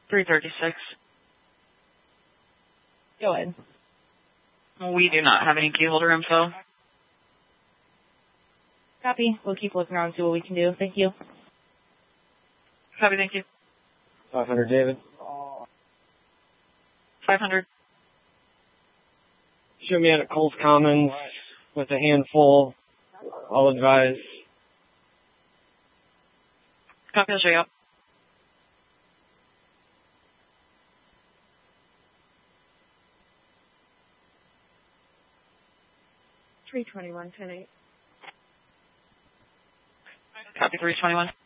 336. Go ahead. We do not have any key holder info. Copy. We'll keep looking around and see what we can do. Thank you. Copy, thank you. 500, David. 500. Show me out at Coles Commons with a handful. I'll advise. Copy, I'll show you up. $321, 10-8. Copy, 321.